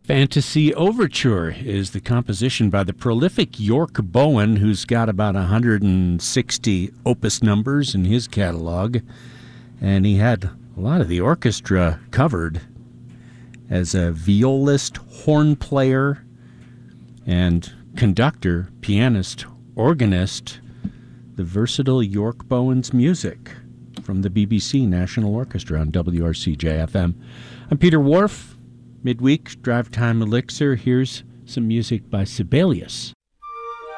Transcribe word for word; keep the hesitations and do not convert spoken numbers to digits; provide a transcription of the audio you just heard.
Fantasy Overture is the composition by the prolific York Bowen, who's got about one hundred sixty opus numbers in his catalog. And he had a lot of the orchestra covered as a violist, horn player, and conductor, pianist, organist. The versatile York Bowen's music from the B B C National Orchestra on W R C J F M. I'm Peter Wharf. Midweek Drive Time Elixir. Here's some music by Sibelius.